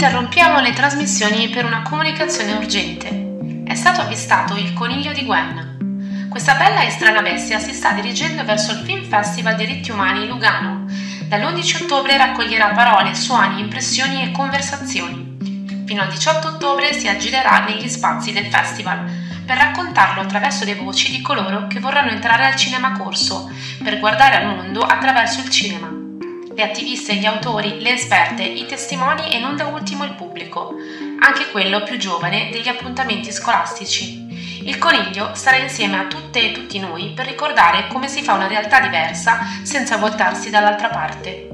Interrompiamo le trasmissioni per una comunicazione urgente. È stato avvistato il coniglio di Gwen. Questa bella e strana bestia si sta dirigendo verso il Film Festival Diritti Umani Lugano. Dall'11 ottobre raccoglierà parole, suoni, impressioni e conversazioni. Fino al 18 ottobre si aggirerà negli spazi del festival per raccontarlo attraverso le voci di coloro che vorranno entrare al Cinema Corso per guardare al mondo attraverso il cinema. Le attiviste, gli autori, le esperte, i testimoni e non da ultimo il pubblico, anche quello più giovane degli appuntamenti scolastici. Il coniglio starà insieme a tutte e tutti noi per ricordare come si fa una realtà diversa senza voltarsi dall'altra parte.